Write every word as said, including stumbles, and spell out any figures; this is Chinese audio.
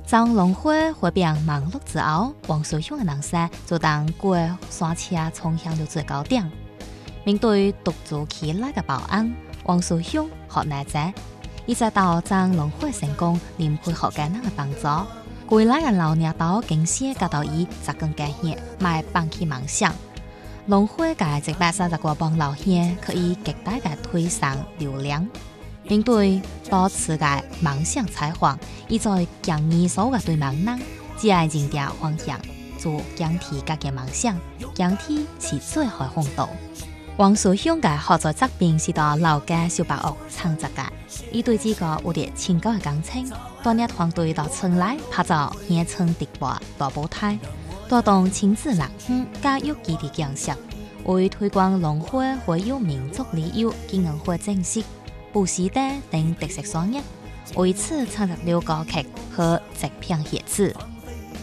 当农会会变忙碌之后，王水乡的人士就当过山车冲向了最高点。面对突如其来的保安，王水乡学难者，一直到当农会成功连配合艰难的帮助，归来的老年到更先感到伊十更加热，卖放弃梦想。农会嘅一百三十个帮老兄可以极大嘅推上流量。面对多次嘅梦想采访，伊在强二所嘅对梦人，只係認定方向，做堅持家嘅夢想，堅持是最好嘅風道。王水鄉嘅合作作品是到老家小白屋創作嘅，伊對這個有啲清高嘅感情，帶領團隊到村內拍造鄉村直播大舞台，帶動親子人園教育基地建設，為推廣農會會有民族旅遊經營會正式。布時代等特色商業，為此創作了歌曲和製片寫字。